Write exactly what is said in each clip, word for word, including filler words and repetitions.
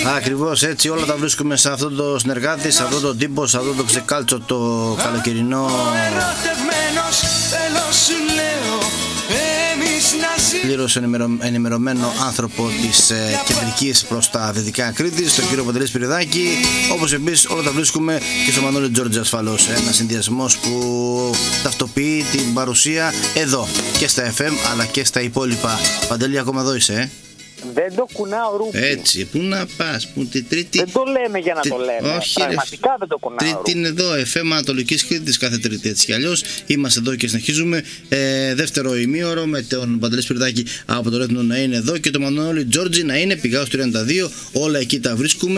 Ακριβώς έτσι, όλα τα βρίσκουμε σε αυτό το συνεργάτη, σε αυτό το τύπο, σε αυτό το ξεκάλτσο το καλοκαιρινό. Πλήρως ενημερωμένο άνθρωπο της ε, κεντρικής προς τα δυτικά Κρήτης, τον κύριο Παντελή Σπυριδάκη. Όπως επίσης όλα τα βρίσκουμε και στο Μανώλη Τζόρτζη ασφαλώς. Ένας συνδυασμός που ταυτοποιεί την παρουσία εδώ και στα εφ εμ αλλά και στα υπόλοιπα. Παντελή, ακόμα εδώ είσαι, ε? Δεν το κουνάω ρούπι. Έτσι, πού να πας, πού τη τρίτη. Δεν το λέμε για να Τε... το λέμε. Όχι, πραγματικά ρε... δεν το κουνάω. Τρίτη είναι εδώ, εφ εμ Ανατολικής Κρήτης κάθε Τρίτη, έτσι κι αλλιώς. Είμαστε εδώ και συνεχίζουμε. Ε, δεύτερο ημίωρο με τον Παντελή Σπυριδάκη από το Ρέθνο να είναι εδώ και το Μανώλη Τζόρτζη να είναι πηγάω στο τριάντα δύο. Όλα εκεί τα βρίσκουμε.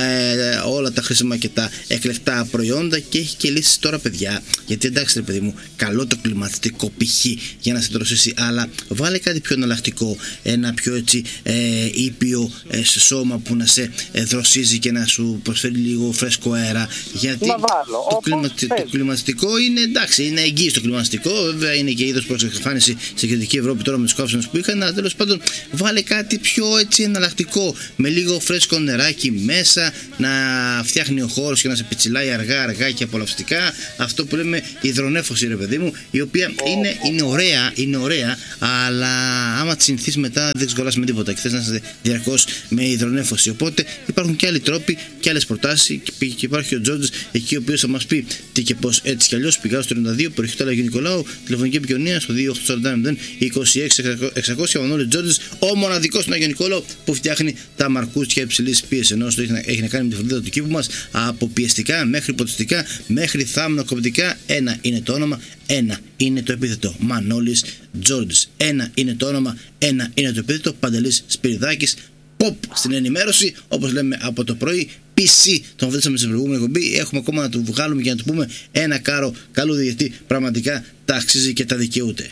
Ε, όλα τα χρήσιμα και τα εκλεκτά προϊόντα και έχει και λύσεις τώρα, παιδιά. Γιατί εντάξει, ρε παιδί μου, καλό το κλιματιστικό π.χ. για να σε τρωσίσει, αλλά βάλε κάτι πιο εναλλακτικό. Ένα πιο έτσι. Ε, ήπιο ε, σε σώμα που να σε ε, δροσίζει και να σου προσφέρει λίγο φρέσκο αέρα, γιατί να βάλω, το, κλιμα, το κλιματιστικό είναι εντάξει, είναι εγγύη στο κλιματιστικό, βέβαια είναι και είδος προς εξαφάνιση σε κεντρική Ευρώπη τώρα με τους καύσιμους που είχαν, αλλά τέλος πάντων βάλε κάτι πιο έτσι εναλλακτικό με λίγο φρέσκο νεράκι μέσα να φτιάχνει ο χώρος και να σε πιτσιλάει αργά αργά και απολαυστικά, αυτό που λέμε υδρονέφωση, ρε παιδί μου, η οποία oh. είναι, είναι ωραία, είναι ωραία, αλλά άμα τη συνηθίσει μετά δεν ξεκολλάς με τίποτα και θες να είσαι διαρκώς με υδρονέφωση. Οπότε υπάρχουν και άλλοι τρόποι και άλλες προτάσεις και υπάρχει ο Τζόρτζης εκεί ο οποίος θα μας πει τι και πώς, έτσι κι αλλιώς. Πηγάω στο τριάντα δύο, περιοχή του Αγίου Νικολάου, τηλεφωνική επικοινωνία στο δύο οκτώ τέσσερα μηδέν είκοσι έξι εξακόσια. Ο Μανώλης Τζόρτζης, ο μοναδικός στον Αγίου Νικολάου που φτιάχνει τα μαρκούτσια υψηλής πίεσης, ενώ έχει να, έχει να κάνει με τη φροντίδα του κήπου μας από πιεστικά μέχρι ποτιστικά μέχρι θάμνοκοπτικά. Ένα είναι το όνομα, ένα είναι το επίθετο. Μανώλης Τζόρτζης. Ένα είναι το όνομα, ένα είναι το επίθετο. Παντελής Σπυριδάκης. Pop στην ενημέρωση, όπως λέμε από το πρωί. πι σι, τον βρήκαμε στην προηγούμενη εκπομπή. Έχουμε ακόμα να του βγάλουμε και να του πούμε ένα κάρο καλού, γιατί πραγματικά τα αξίζει και τα δικαιούται.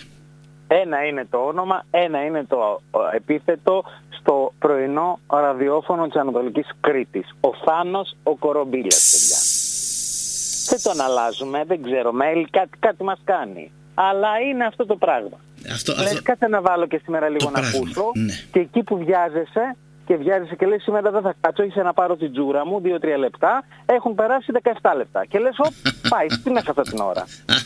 Ένα είναι το όνομα, ένα είναι το επίθετο στο πρωινό ραδιόφωνο της Ανατολικής Κρήτης. Ο Θάνος ο Κορομπίλας, παιδιά. Δεν τον αλλάζουμε, δεν ξέρω, μέλη, κάτι, κάτι μας κάνει. Αλλά είναι αυτό το πράγμα. Αυτό, λες, αυτό... κάτσε να βάλω και σήμερα λίγο να ακούσω. Ναι. Και εκεί που βιάζεσαι και βιάζεσαι και λες σήμερα δεν θα κάτσω, είσαι να πάρω την τζούρα μου, δύο τρία λεπτά, έχουν περάσει δεκαεπτά λεπτά. Και λες, οπ, πάει, τι μέσα αυτή την ώρα.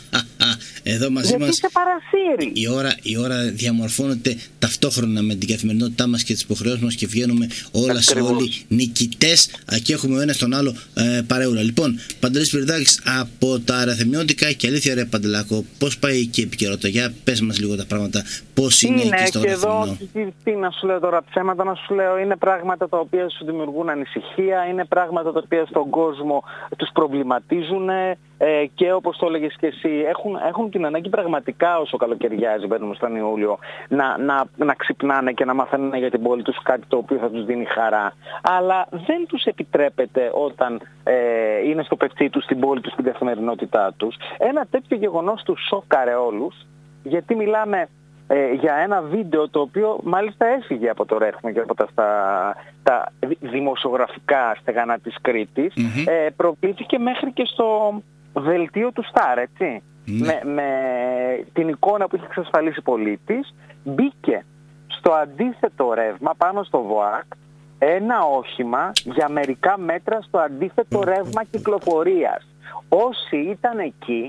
Εδώ μαζί γιατί μας είσαι παρασύρι. Η ώρα, η ώρα διαμορφώνεται ταυτόχρονα με την καθημερινότητά μας και τις υποχρεώσεις μας και βγαίνουμε όλα σε όλοι νικητές και έχουμε ο ένας τον άλλο ε, παρέουλα. Λοιπόν, Παντελής Σπυριδάκης από τα Αραθεμιώτικα και αλήθεια ρε Παντελάκο, πώς πάει και η επικαιρότητα, για πες μας λίγο τα πράγματα, πώς είναι, είναι εκεί στο Αραθεμινό. Τι, τι να σου λέω τώρα, ψέματα να σου λέω, είναι πράγματα τα οποία σου δημιουργούν ανησυχία, είναι πράγματα τα οποία στον κόσμο τους προβληματίζουν ε, και όπως το έλεγες και εσύ, έχουν, έχουν την ανάγκη πραγματικά όσο καλοκαιριάζει, μπαίνουμε στον Ιούλιο, να, να, να ξυπνάνε και να μαθαίνουν για την πόλη τους κάτι το οποίο θα τους δίνει χαρά. Αλλά δεν τους επιτρέπεται όταν ε, είναι στο πετσί τους, στην πόλη τους, στην καθημερινότητά τους. Ένα τέτοιο γεγονός τους σόκαρε όλους, γιατί μιλάμε ε, για ένα βίντεο το οποίο μάλιστα έφυγε από το Ρέθμο και από τα, στα, τα δημοσιογραφικά στεγανά της Κρήτης, mm-hmm. ε, προβλήθηκε μέχρι και στο δελτίο του Σταρ, έτσι. Ναι. Με, με την εικόνα που είχε εξασφαλίσει πολίτης, μπήκε στο αντίθετο ρεύμα πάνω στο ΒΟΑΚ ένα όχημα για μερικά μέτρα στο αντίθετο ρεύμα κυκλοφορίας. Όσοι ήταν εκεί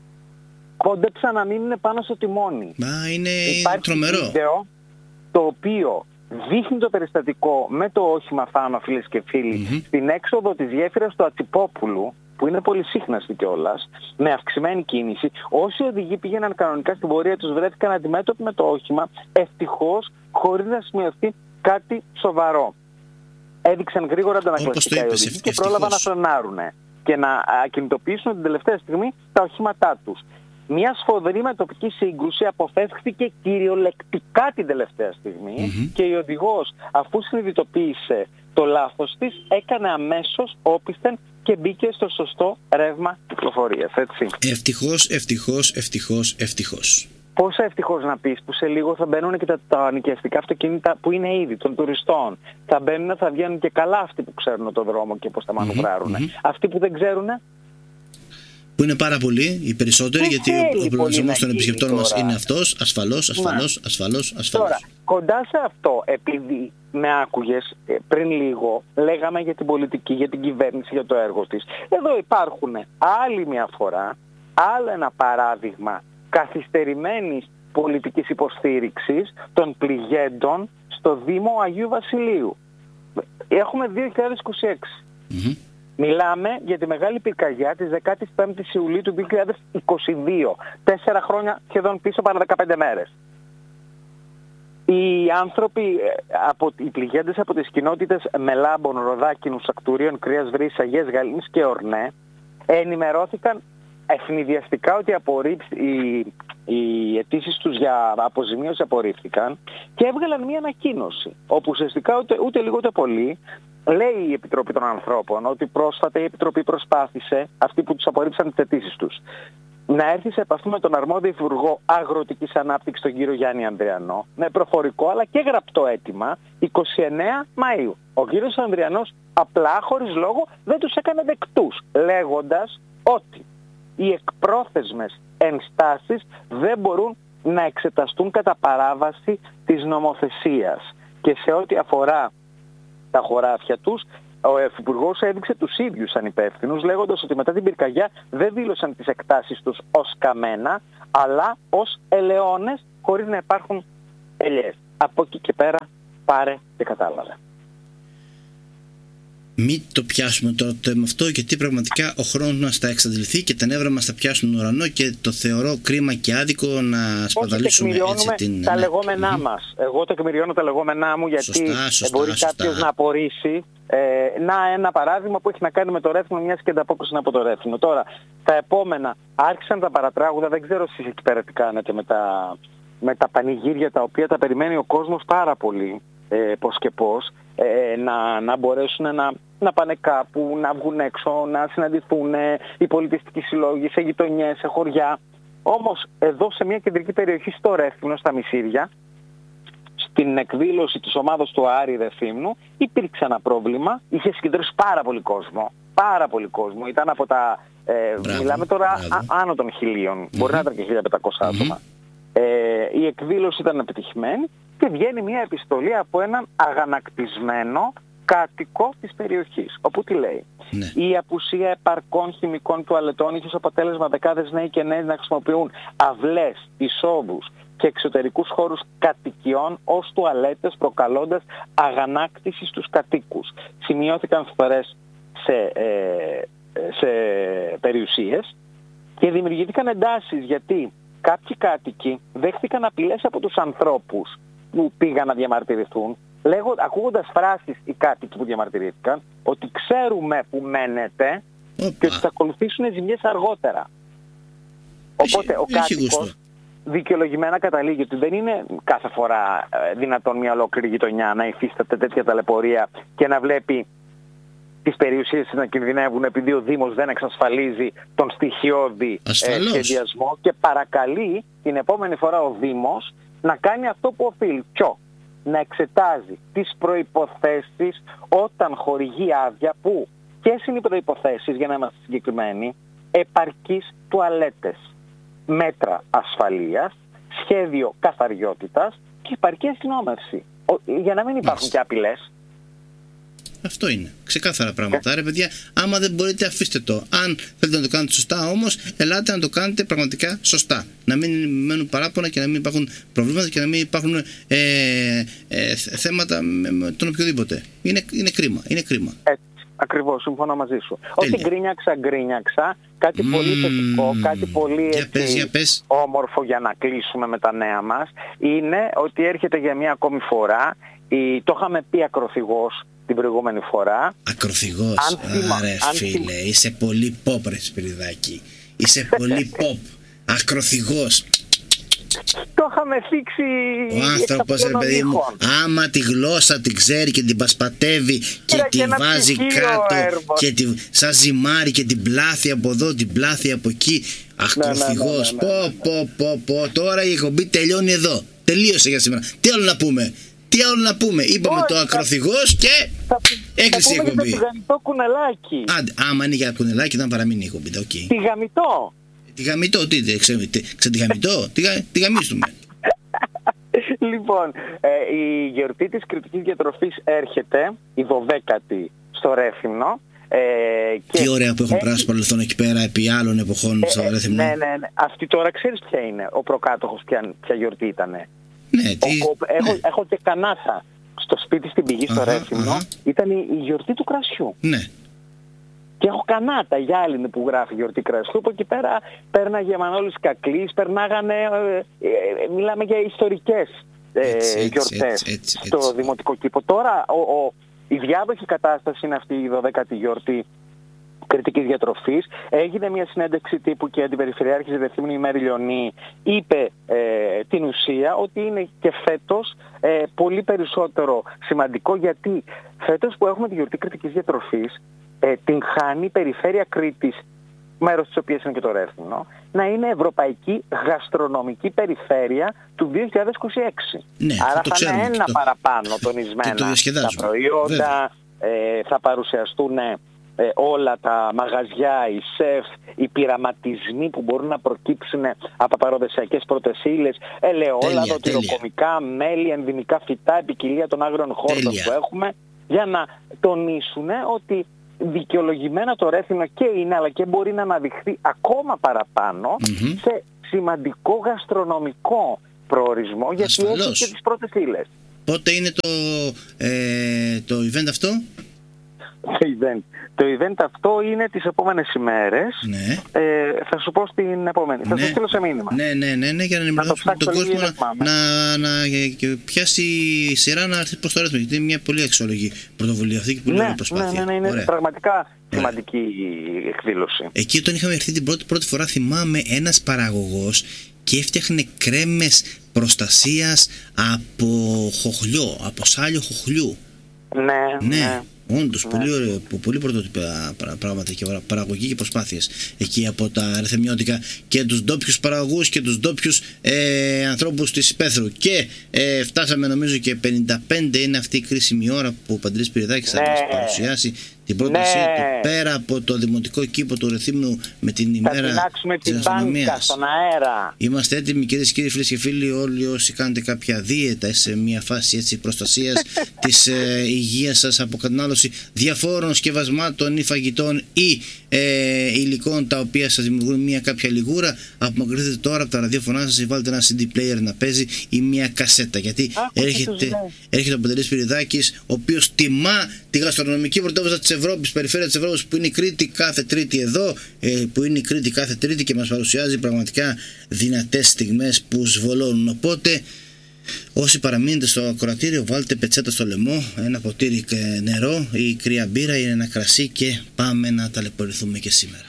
κόντεψαν να μείνουν πάνω στο τιμόνι. Μα είναι υπάρχει τρομερό βίντεο το οποίο δείχνει το περιστατικό με το όχημα πάνω, φίλες και φίλοι, mm-hmm. στην έξοδο της γέφυρας του Ατσιπόπουλου, που είναι πολύ σύχναστη κιόλας, με αυξημένη κίνηση. Όσοι οδηγοί πήγαιναν κανονικά στην πορεία τους βρέθηκαν αντιμέτωποι με το όχημα, ευτυχώς χωρίς να σημειωθεί κάτι σοβαρό. Έδειξαν γρήγορα αντανακλαστικά οι οδηγοί και πρόλαβαν να φρενάρουν και να ακινητοποιήσουν την τελευταία στιγμή τα οχήματά τους. Μια σφοδρή μετοπική σύγκρουση αποφεύχθηκε κυριολεκτικά την τελευταία στιγμή mm-hmm. και η οδηγός, αφού συνειδητοποίησε το λάθος της, έκανε αμέσως όπισθεν και μπήκε στο σωστό ρεύμα κυκλοφορίας, έτσι. Ευτυχώς, ευτυχώς, ευτυχώς, ευτυχώς. Πόσο ευτυχώς να πεις που σε λίγο θα μπαίνουν και τα, τα νοικιαστικά αυτοκίνητα που είναι ήδη των τουριστών. Θα μπαίνουν, θα βγαίνουν και καλά αυτοί που ξέρουν τον δρόμο και πώς τα μανουβράρουν. Mm-hmm. Αυτοί που δεν ξέρουν. Που είναι πάρα πολλοί, οι περισσότεροι, Δεν γιατί θέλει ο πληθυσμός πολύ των να επισκεπτών γίνει μας τώρα. είναι αυτός, ασφαλώς, ασφαλώς, Ναι. ασφαλώς, ασφαλώς. Τώρα, κοντά σε αυτό, επειδή με άκουγες ε, πριν λίγο, λέγαμε για την πολιτική, για την κυβέρνηση, για το έργο της. Εδώ υπάρχουν άλλη μια φορά, άλλο ένα παράδειγμα καθυστερημένης πολιτικής υποστήριξης των πληγέντων στο Δήμο Αγίου Βασιλείου. Έχουμε δύο χιλιάδες είκοσι έξι. Mm-hmm. Μιλάμε για τη μεγάλη πυρκαγιά της δεκαπέντε Ιουλίου του δύο χιλιάδες είκοσι δύο. Τέσσερα χρόνια σχεδόν πίσω, παρά δεκαπέντε μέρες. Οι άνθρωποι, από, οι πληγέντες από τις κοινότητες Μελάμπων, Ροδάκινου, Σακτουρίων, Κρίας Βρύσης, Αγίας Γαλήνης και Ορνέ ενημερώθηκαν ευνηδιαστικά ότι οι, οι αιτήσεις τους για αποζημίωση απορρίφθηκαν και έβγαλαν μια ανακοίνωση όπου ουσιαστικά ούτε, ούτε λίγο ούτε πολύ λέει η Επιτροπή των Ανθρώπων ότι πρόσφατα η Επιτροπή προσπάθησε, αυτοί που τους απορρίψαν τις αιτήσεις τους, να έρθει σε επαφή με τον αρμόδιο Υπουργό Αγροτικής Ανάπτυξης, τον κύριο Γιάννη Ανδριανό, με προφορικό αλλά και γραπτό αίτημα εικοστή ενάτη Μαΐου. Ο κύριος Ανδριανός απλά χωρίς λόγο δεν τους έκανε δεκτούς, λέγοντας ότι οι εκπρόθεσμες ενστάσεις δεν μπορούν να εξεταστούν κατά παράβαση της νομοθεσίας. Και σε ό,τι αφορά τα χωράφια τους, ο Υφυπουργός έδειξε τους ίδιους ανυπεύθυνους, λέγοντας ότι μετά την πυρκαγιά δεν δήλωσαν τις εκτάσεις τους ως καμένα, αλλά ως ελαιώνες, χωρίς να υπάρχουν ελιές. Από εκεί και πέρα πάρε και κατάλαβε. Μην το πιάσουμε τώρα το θέμα αυτό, γιατί πραγματικά ο χρόνος μας θα εξαντληθεί και τα νεύρα μας θα πιάσουν τον ουρανό και το θεωρώ κρίμα και άδικο να σπαταλήσουμε έτσι την... τα ναι. λεγόμενά Mm-hmm. μας. Εγώ τεκμηριώνω τα λεγόμενά μου, γιατί σωστά, σωστά, μπορεί σωστά. κάποιος να απορρίσει. Ε, να ένα παράδειγμα που έχει να κάνει με το Ρέθμνο, μιας και ανταπόκριση από το Ρέθμνο. Τώρα, τα επόμενα άρχισαν τα παρατράγουδα, δεν ξέρω εσείς εκεί πέρα τι κάνετε με τα, με τα πανηγύρια τα οποία τα περιμένει ο κόσμος πάρα πολύ, ε, πώς και πώς, ε, να, να μπορέσουν να, να πάνε κάπου, να βγουν έξω, να συναντηθούν ε, οι πολιτιστικοί συλλόγοι σε γειτονιές, σε χωριά. Όμως εδώ σε μια κεντρική περιοχή στο Ρέθμνο, στα Μισήρια, στην εκδήλωση της ομάδας του Άρη Ρεθύμνου υπήρξε ένα πρόβλημα, είχε συγκεντρώσει πάρα πολύ κόσμο, πάρα πολύ κόσμο, ήταν από τα, ε, μπράβο, μιλάμε τώρα α, άνω των χιλίων, mm-hmm. μπορεί να ήταν και χίλια πεντακόσια mm-hmm. άτομα. Ε, η εκδήλωση ήταν επιτυχημένη και βγαίνει μια επιστολή από έναν αγανακτισμένο κάτοικο της περιοχής, όπου τι λέει. Ναι. Η απουσία επαρκών χημικών τουαλετών είχε ως αποτέλεσμα δεκάδες νέοι και νέες να χρησιμοποιούν αυλές, εισόδους και εξωτερικούς χώρους κατοικιών ως τουαλέτες, προκαλώντας αγανάκτηση στους κατοίκους. Σημειώθηκαν φθορές σε, ε, σε περιουσίες και δημιουργήθηκαν εντάσεις, γιατί κάποιοι κάτοικοι δέχτηκαν απειλές από τους ανθρώπους που πήγαν να διαμαρτυρηθούν, λέγον, ακούγοντας φράσεις οι κάτοικοι που διαμαρτυρήθηκαν ότι ξέρουμε που μένετε Οπα. και ότι θα ακολουθήσουν ζημιές αργότερα. Οπότε ο κάτοικος δικαιολογημένα καταλήγει ότι δεν είναι κάθε φορά δυνατόν μια ολόκληρη γειτονιά να υφίσταται τέτοια ταλαιπωρία και να βλέπει τις περιουσίες να κινδυνεύουν επειδή ο Δήμος δεν εξασφαλίζει τον στοιχειώδη ε, σχεδιασμό, και παρακαλεί την επόμενη φορά ο Δήμος να κάνει αυτό που οφείλει. Ποιο? Να εξετάζει τις προϋποθέσεις όταν χορηγεί άδεια, που ποιες είναι οι προϋποθέσεις, για να είμαστε συγκεκριμένοι, επαρκείς τουαλέτες, μέτρα ασφαλείας, σχέδιο καθαριότητας και επαρκή αστυνόμευση, για να μην υπάρχουν Μάλιστα. και απειλές. Αυτό είναι. Ξεκάθαρα πράγματα. Άρα, παιδιά, άμα δεν μπορείτε, αφήστε το. Αν θέλετε να το κάνετε σωστά, όμως, ελάτε να το κάνετε πραγματικά σωστά. Να μην μένουν παράπονα και να μην υπάρχουν προβλήματα και να μην υπάρχουν ε, ε, θέματα με, με τον οποιοδήποτε. Είναι, είναι κρίμα. Είναι κρίμα. Έτσι. Ακριβώς, συμφωνώ μαζί σου. Τέλεια. Όχι γκρίνιαξα, γκρίνιαξα. Κάτι mm, πολύ θετικό, κάτι πολύ για έτσι, πες, για πες. όμορφο για να κλείσουμε με τα νέα μας, είναι ότι έρχεται για μία ακόμη φορά, η, το είχαμε πει ακροθυγός την προηγούμενη φορά. Ακροθυγός, ρε φίλε, είσαι πολύ pop ρε Σπυριδάκη. Είσαι πολύ pop. Ακροθυγός. Το είχαμε θίξει. Ο άνθρωπος, ρε παιδί μου, άμα τη γλώσσα την ξέρει και την πασπατεύει και Ήρα τη και βάζει κάτω έργο. Και τη, σαν ζυμάρι και την πλάθει από εδώ, την πλάθει από εκεί. Ακροθυγός. Ναι, ναι, ναι, ναι, ναι, ναι. Πω, πω, πω, πω. Τώρα η εκπομπή τελειώνει εδώ. Τελείωσε για σήμερα. Τι άλλο να πούμε. Τι άλλο να πούμε. Είπαμε oh, το ακροθυγός και... Έκλεισε η εκπομπή. Το τηγανιτό κουνελάκι. Άντε, άμα είναι για κουνελάκι, θα παραμείνει η εκπομπή. Okay. Τηγαμιτό. Τηγαμιτό, τι, ξετηγαμιτό, τηγαμίστουμε. Λοιπόν, ε, η γιορτή της κριτικής διατροφής έρχεται, η δωδέκατη στο Ρέθυμνο. Ε, και τι ωραία που έχουν έχει... περάσει παρελθόν εκεί πέρα επί άλλων εποχών ε, στο Ρέθυμνο. Ναι, ναι, ναι. Αυτή τώρα ξέρεις ποια είναι, ο προκάτοχος, ποια, ποια γιορτή ήτανε. Ναι, τι... ο, ο, έχω, έχω και κανάσα στο σπίτι στην πηγή στο Ρέθυμνο. Ήταν η, η γιορτή του κρασιού. Ναι. Και έχω κανάτα γυάλινη που γράφει γιορτή κρασιού, που εκεί πέρα πέρναγε Μανώλης Κακλής, περνάγανε, ε, ε, μιλάμε για ιστορικές ε, γιορτές στο έτσι. Δημοτικό κήπο. Τώρα ο, ο, η διάδοχη κατάσταση είναι αυτή η δωδέκατη γιορτή κριτικής διατροφής. Έγινε μια συνέντευξη τύπου και η Αντιπεριφερειάρχης Ρεθύμνου η Μέρη Λιονή είπε ε, την ουσία ότι είναι και φέτος ε, πολύ περισσότερο σημαντικό, γιατί φέτος που έχουμε τη γιορτή κριτικής διατροφής ε, την χάνει η Περιφέρεια Κρήτης, μέρος της οποίας είναι και το Ρέθυμνο, να είναι Ευρωπαϊκή Γαστρονομική Περιφέρεια του δύο χιλιάδες είκοσι έξι. Ναι, άρα το θα είναι ένα το... παραπάνω τονισμένα τα προϊόντα, ε, θα παρουσιαστούν ε, όλα τα μαγαζιά, οι σεφ, οι πειραματισμοί που μπορούν να προκύψουν από παραδοσιακές πρωτεσίλες, ελαιόλαδο, τυροκομικά, μέλι, ενδυμικά φυτά, ποικιλία των άγριων χόρτων που έχουμε, για να τονίσουν ότι δικαιολογημένα το Ρέθυμνο και είναι, αλλά και μπορεί να αναδειχθεί ακόμα παραπάνω mm-hmm. σε σημαντικό γαστρονομικό προορισμό, γιατί ασφαλώς. Έχει και τις πρώτες ύλες. Πότε είναι το, ε, το event αυτό? Το event. το event αυτό είναι τις επόμενες ημέρες. Ναι. Ε, θα σου πω στην επόμενη. Ναι. Θα σου στείλω σε μήνυμα. Ναι, ναι, ναι, ναι, για να ενημερώσουμε τον κόσμο να, να, να, να πιάσει η σειρά να έρθει προς το Ρέθυμνο. Γιατί είναι μια πολύ αξιόλογη πρωτοβουλία αυτή και πολύ ναι, ωραία προσπάθεια. Ναι, ναι, ναι, είναι ωραία. Πραγματικά σημαντική η εκδήλωση. Εκεί όταν είχαμε έρθει την πρώτη, πρώτη φορά, θυμάμαι ένας παραγωγός και έφτιαχνε κρέμες προστασίας από χοχλιό, από σάλιο χοχλιού. Ναι, ναι. ναι. Όντως, ναι. πολύ ωραίο, πολύ πρωτότυπα πράγματα και παραγωγή και προσπάθειες εκεί από τα ρεθεμιώτικα και τους ντόπιους παραγωγούς και τους ντόπιους ε, ανθρώπους της υπαίθρου. Και ε, φτάσαμε, νομίζω, και πενήντα πέντε είναι αυτή η κρίσιμη ώρα που ο Παντελής Σπυριδάκης ναι. θα μας παρουσιάσει την πρότασή ναι. του πέρα από το Δημοτικό Κήπο του Ρεθύμνου με την ημέρα της Αστυνομίας. Στον αέρα. Είμαστε έτοιμοι, κυρίες και κύριοι, φίλες και φίλοι, όλοι όσοι κάνετε κάποια δίαιτα σε μια φάση έτσι προστασίας της ε, υγείας σας από κατανάλωση διαφόρων σκευασμάτων ή φαγητών ή ε, υλικών τα οποία σας δημιουργούν μια κάποια λιγούρα, απομακρυνθείτε τώρα από τα ραδιόφωνά σας ή βάλτε ένα σι ντι player να παίζει ή μια κασέτα, γιατί Ά, έρχεται, έρχεται ο Παντελής Σπυριδάκης, ο οποίος τιμά τη γαστρονομική πρωτεύουσα της Ευρώπης, περιφέρεια της Ευρώπης, που είναι η Κρήτη κάθε Τρίτη εδώ, ε, που είναι η Κρήτη κάθε Τρίτη και μας παρουσιάζει πραγματικά δυνατές στιγμές που σβολώνουν. Οπότε όσοι παραμείνετε στο ακροατήριο, βάλτε πετσέτα στο λαιμό, ένα ποτήρι νερό ή κρύα μπύρα ή ένα κρασί και πάμε να ταλαιπωρηθούμε και σήμερα.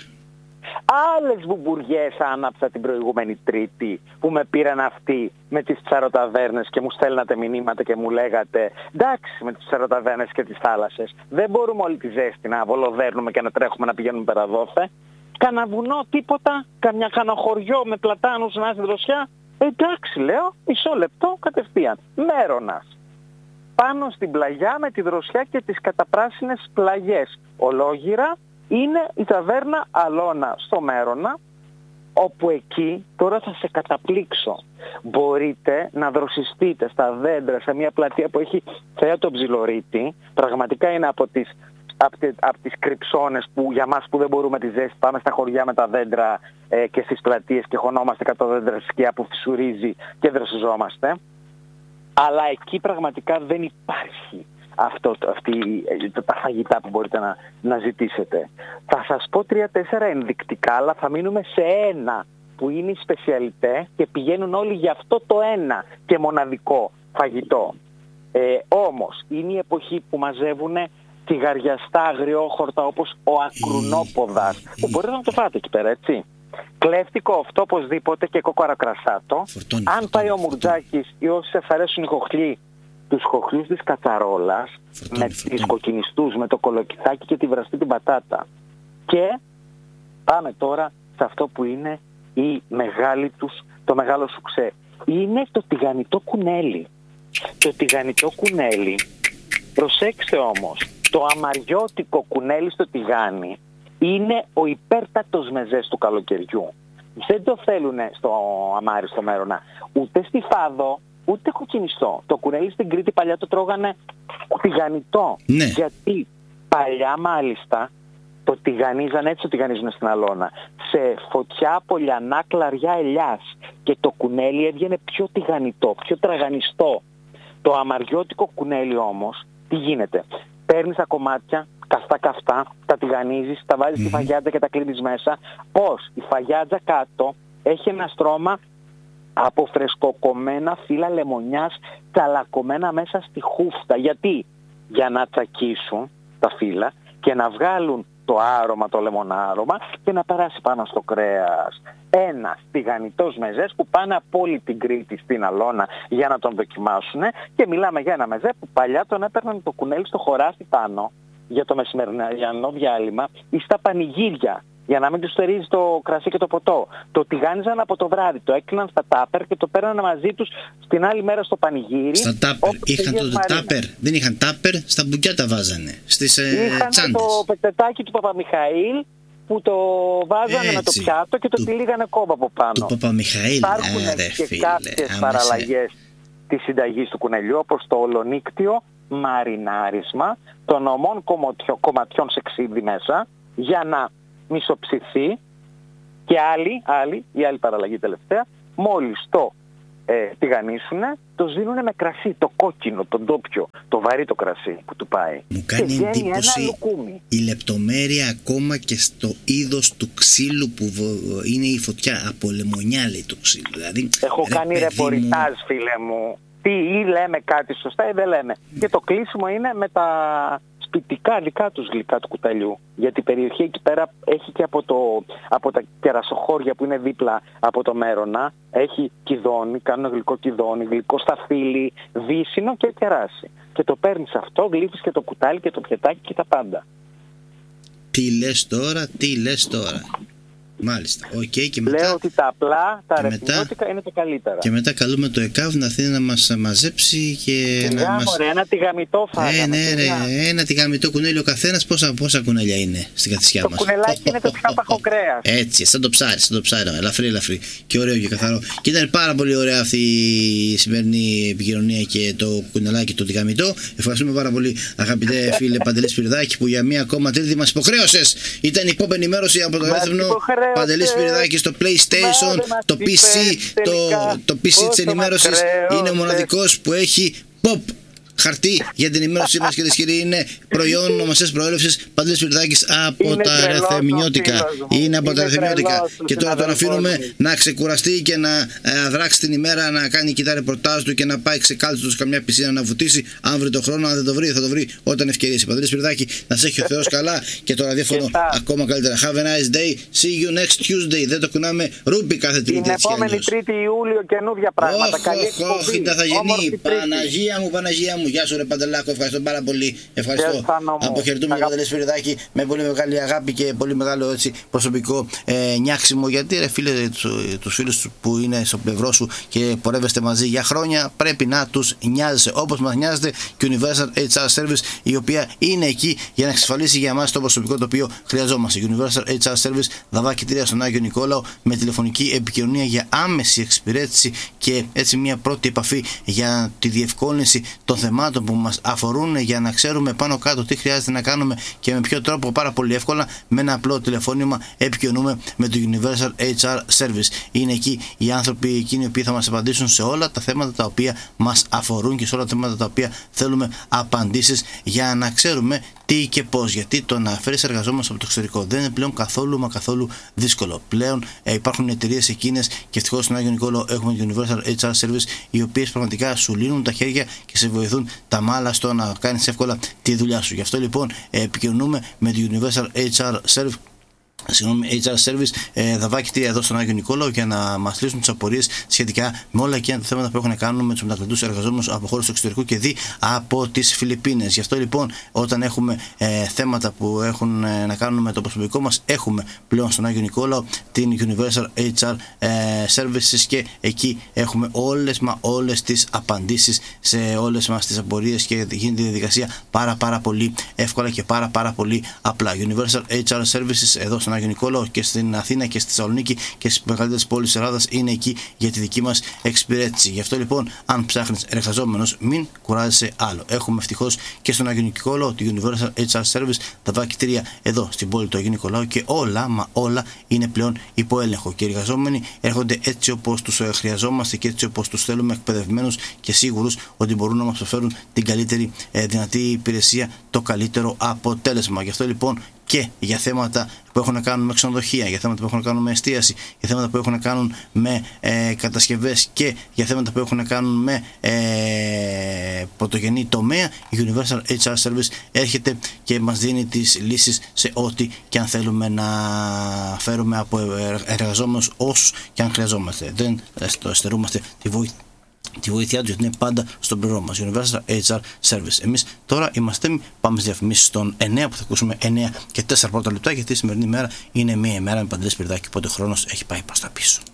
Άλλες βουμπουριές άναψα την προηγούμενη Τρίτη που με πήραν αυτοί με τις ψαροταβέρνες και μου στέλνατε μηνύματα και μου λέγατε εντάξει με τις ψαροταβέρνες και τις θάλασσες, δεν μπορούμε όλη τη ζέστη να βολοδέρνουμε και να τρέχουμε να πηγαίνουμε πέρα δόθε. Κανα βουνό, τίποτα, καμιά κανοχωριό με πλατάνους να στην δροσιά. Εντάξει, λέω, μισό λεπτό κατευθείαν. Μέρονας. Πάνω στην πλαγιά με τη δροσιά και τις καταπράσινες πλαγιές. Ολόγυρα είναι η ταβέρνα Αλώνα στο Μέρονα, όπου εκεί τώρα θα σε καταπλήξω. Μπορείτε να δροσιστείτε στα δέντρα σε μια πλατεία που έχει θέα τον Ψιλορίτη. Πραγματικά είναι από τις, από τις, από τις κρυψώνες που για μας που δεν μπορούμε τη ζέστη πάμε στα χωριά με τα δέντρα ε, και στις πλατείες και χωνόμαστε κάτω δέντρα σκιά που φυσουρίζει και δροσιζόμαστε. Αλλά εκεί πραγματικά δεν υπάρχει αυτό, αυτή, τα φαγητά που μπορείτε να, να ζητήσετε. Θα σας πω τρία-τέσσερα ενδεικτικά, αλλά θα μείνουμε σε ένα που είναι η σπεσιαλιτέ και πηγαίνουν όλοι για αυτό το ένα και μοναδικό φαγητό. Ε, όμως είναι η εποχή που μαζεύουν τηγαριαστά αγριόχορτα όπως ο ακρουνόποδας, που μπορείτε να το φάτε εκεί πέρα, έτσι. Κλέφτικο αυτό οπωσδήποτε και κοκορακρασάτο. Φορτώνει, Αν φορτώνει, πάει ο φορτώνει. Μουρτζάκης ή όσοι σας αρέσουν οι χοχλοί, τους χοχλούς της κατσαρόλας, Φορτώνει, με φορτώνει. τις κοκκινιστούς, με το κολοκυθάκι και τη βραστή την πατάτα. Και πάμε τώρα σε αυτό που είναι η μεγάλη τους, το μεγάλο σουξέ. Είναι το τηγανιτό κουνέλι. Το τηγανιτό κουνέλι Προσέξτε όμως, το αμαριώτικο κουνέλι στο τηγάνι είναι ο υπέρτατος μεζές του καλοκαιριού. Δεν το θέλουν στο αμάρι στο Μέρονα, ούτε στη Φάδο, ούτε κοκκινιστό. Το κουνέλι στην Κρήτη παλιά το τρώγανε τηγανιτό. Ναι. Γιατί παλιά μάλιστα το τηγανίζαν, έτσι το τηγανίζουν στην αλώνα, σε φωτιά πολιανά κλαριά ελιάς, και το κουνέλι έβγαινε πιο τηγανιτό, πιο τραγανιστό. Το αμαριώτικο κουνέλι όμως, τι γίνεται? Παίρνεις τα κομμάτια, καυτά καυτά, τα τηγανίζεις, τα βάζεις mm. στη φαγιάτζα και τα κλείνεις μέσα. Πώς? Η φαγιάτζα κάτω έχει ένα στρώμα από φρεσκοκομμένα φύλλα λεμονιάς, τσαλακωμένα μέσα στη χούφτα. Γιατί? Για να τσακίσουν τα φύλλα και να βγάλουν το άρωμα, το λεμονάρωμα, και να περάσει πάνω στο κρέας. Ένα τηγανιτός μεζές που πάνε από όλη την Κρήτη στην αλώνα για να τον δοκιμάσουν, και μιλάμε για ένα μεζέ που παλιά τον έπαιρναν το κουνέλι στο χωράφι πάνω για το μεσημεριανό διάλειμμα ή στα πανηγύρια, για να μην του στερίζει το κρασί και το ποτό. Το τηγάνιζαν από το βράδυ, το έκλειναν στα τάπερ και το παίρνανε μαζί τους στην άλλη μέρα στο πανηγύρι. Στα τάπερ. Είχαν το τάπερ. Δεν είχαν τάπερ, στα μπουκιά τα βάζανε. Στις ε, είχαν τσάντες. Το πετετάκι του Παπαμιχαήλ που το βάζανε έτσι, με το πιάτο και το του... τυλίγανε κόμπα από πάνω. Του Παπαμιχαήλ. Υπάρχουν ε, και φίλε, κάποιες παραλλαγές της συνταγής του κουνελιού, όπως το ολονύκτιο μαρινάρισμα των ομών κομματιών σε ξύδι μέσα για να μισοψηθεί, και άλλη, άλλη, η άλλη παραλλαγή τελευταία, μόλις το ε, τηγανίσουνε, το ζύνουνε με κρασί, το κόκκινο, το ντόπιο, το βαρύ το κρασί που του πάει. Μου κάνει και εντύπωση η λεπτομέρεια ακόμα και στο είδος του ξύλου που είναι η φωτιά. Από λεμονιά λέει το ξύλο. Δηλαδή, έχω ρε, κάνει ρεποριτάζ μου... φίλε μου. Τι, ή λέμε κάτι σωστά ή δεν λέμε. Και το κλείσιμο είναι με τα σπιτικά δικά τους γλυκά του κουταλιού. Γιατί η περιοχή εκεί πέρα έχει και από, το, από τα κερασοχώρια που είναι δίπλα από το Μέρονα. Έχει κιδόνι, κάνουν γλυκό κιδόνι, γλυκό σταφύλι, βύσσινο και κεράσι. Και το παίρνεις αυτό, γλύφεις και το κουτάλι και το πιατάκι και τα πάντα. Τι λες τώρα, τι λες τώρα. Μάλιστα. Okay, και μετά, λέω ότι τα απλά, τα αρεθμιώτικα είναι τα καλύτερα. Και μετά καλούμε το ΕΚΑΒ να έρθει να μας μαζέψει και να μας... Μωρέ, ένα τηγαμιτό φάγαμε. Ε, ναι, ρε, ένα τηγαμιτό κουνέλι ο καθένας. Πόσα, πόσα κουνέλια είναι στην καθησιά μας? Το κουνελάκι είναι το πιο άπαχο κρέας. Έτσι, σαν το ψάρι, σαν το ψάρι, ελαφρύ, ελαφρύ. Και ωραίο και καθαρό. Και ήταν πάρα πολύ ωραία αυτή η σημερινή επικοινωνία και το κουνελάκι, το τηγαμιτό. Ευχαριστούμε πάρα πολύ, αγαπητέ φίλε Παντελή Σπυριδάκη, που για μία ακόμα τρίτη μας υποχρέωσες. Ήταν η pop ενημέρωση από το Έθνο. Παντελής Σπυριδάκης, στο PlayStation, το πι σι, το, το πι σι της ενημέρωσης είναι ο μοναδικός που έχει pop χαρτί για την ενημέρωσή μας, κυρίες και κύριοι. Είναι προϊόν ονομασίας προέλευσης Παντελής Σπυριδάκης από είναι τα ρεθεμινιώτικα. Είναι από είναι τα ρεθεμινιώτικα. Και τώρα τον αφήνουμε να ξεκουραστεί και να ε, δράξει την ημέρα, να κάνει και τα ρεπορτάζ του και να πάει ξεκάλτσο του καμιά πισίνα να βουτήσει. Αν βρει το χρόνο, αν δεν το βρει, θα το βρει όταν ευκαιρίσει. Παντελή Σπυριδάκη, να σε έχει ο Θεός καλά και το ραδιόφωνο ακόμα καλύτερα. Have a nice day. See you next Tuesday. Δεν το κουνάμε ρούπι κάθε Τρίτη. Την επόμενη Τρίτη Ιούλιο καινούργια πράγματα. Όχι, όχι, θα γεννεί. Παναγία μου, Παναγία μου. Γεια σου ρε Παντελάκο, ευχαριστώ πάρα πολύ. Ευχαριστώ. Αποχαιρετούμε τον Παντελή Σπυριδάκη με πολύ μεγάλη αγάπη και πολύ μεγάλο έτσι, προσωπικό ε, νιάξιμο. Γιατί ρε φίλε, τους φίλους που είναι στο πλευρό σου και πορεύεστε μαζί για χρόνια, πρέπει να τους νοιάζεσαι όπως μας νοιάζεται και Universal έιτς αρ Service, η οποία είναι εκεί για να εξασφαλίσει για εμάς το προσωπικό το οποίο χρειαζόμαστε. Universal έιτς αρ Service, Δαβάκη τρία στον Άγιο Νικόλαο, με τηλεφωνική επικοινωνία για άμεση εξυπηρέτηση και έτσι μια πρώτη επαφή για τη διευκόλυνση των θεμάτων που μας αφορούν, για να ξέρουμε πάνω κάτω τι χρειάζεται να κάνουμε και με ποιο τρόπο. Πάρα πολύ εύκολα, με ένα απλό τηλεφώνημα επικοινωνούμε με το Universal έιτς αρ Service. Είναι εκεί οι άνθρωποι εκείνοι οι οποίοι θα μας απαντήσουν σε όλα τα θέματα τα οποία μας αφορούν και σε όλα τα θέματα τα οποία θέλουμε απαντήσεις, για να ξέρουμε τι και πώς. Γιατί το να φέρεις εργαζόμενους από το εξωτερικό δεν είναι πλέον καθόλου μα καθόλου δύσκολο. Πλέον ε, υπάρχουν εταιρείες εκείνες, και ευτυχώς στον Άγιο Νικόλαο έχουμε το Universal έιτς αρ Service, οι οποίες πραγματικά σου λύνουν τα χέρια και σε βοηθούν τα μάλα στο να κάνεις εύκολα τη δουλειά σου. Γι' αυτό λοιπόν επικοινωνούμε με το Universal έιτς αρ Service Συγγνώμη, έιτς αρ Service, ε, Δαβάκη τρία εδώ στον Άγιο Νικόλαο για να μας λύσουν τις απορίες σχετικά με όλα εκείνα τα θέματα που έχουν να κάνουν με τους μετακλητούς εργαζόμενους από χώρες του εξωτερικού και δι από τις Φιλιππίνες. Γι' αυτό λοιπόν, όταν έχουμε ε, θέματα που έχουν ε, να κάνουν με το προσωπικό μας, έχουμε πλέον στον Άγιο Νικόλαο την Universal έιτς αρ ε, Services και εκεί έχουμε όλες μα όλες τις απαντήσεις σε όλες μας τις απορίες και γίνεται η διαδικασία πάρα πάρα πολύ εύκολα και πάρα πάρα πολύ απλά. Universal έιτς αρ Services εδώ στον Άγιο Νικόλαο και στην Αθήνα και στη Θεσσαλονίκη και στις μεγαλύτερες πόλεις της Ελλάδας είναι εκεί για τη δική μας εξυπηρέτηση. Γι' αυτό λοιπόν, αν ψάχνεις εργαζόμενος, μην κουράζεσαι άλλο. Έχουμε ευτυχώς και στον Άγιο Νικόλαο τη Universal έιτς αρ Service, τα Δαβάκη τρία εδώ στην πόλη του Αγίου Νικολάου και όλα, μα όλα είναι πλέον υπό έλεγχο. Και οι εργαζόμενοι έρχονται έτσι όπως τους χρειαζόμαστε και έτσι όπως τους θέλουμε, εκπαιδευμένους και σίγουρους ότι μπορούν να μας προσφέρουν την καλύτερη ε, δυνατή υπηρεσία, το καλύτερο αποτέλεσμα. Γι' αυτό λοιπόν, και για θέματα που έχουν να κάνουν με ξενοδοχεία, για θέματα που έχουν να κάνουν με εστίαση, για θέματα που έχουν να κάνουν με ε, κατασκευές και για θέματα που έχουν να κάνουν με ε, πρωτογενή τομέα, η Universal έιτς αρ Service έρχεται και μας δίνει τις λύσεις σε ό,τι και αν θέλουμε να φέρουμε από εργαζόμενους όσους και αν χρειαζόμαστε. Δεν το εστερούμαστε τη βοήθεια. Τη βοήθειά του, γιατί είναι πάντα στον πλευρό μας. Universal έιτς αρ Service. Εμείς τώρα είμαστε έτοιμοι. Πάμε στις διαφημίσεις των εννέα που θα ακούσουμε εννέα και τέσσερα πρώτα λεπτά, γιατί η σημερινή μέρα είναι μία ημέρα με Παντελή Σπυριδάκη. Οπότε ο χρόνος έχει πάει προς τα πίσω.